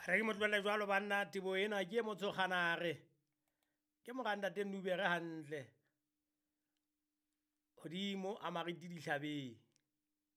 Re ke mo tlohelle jwalo banna tebo ena ke e motshokganare ke moranta teng nubere hantle hodimo a mariti dihlabeng.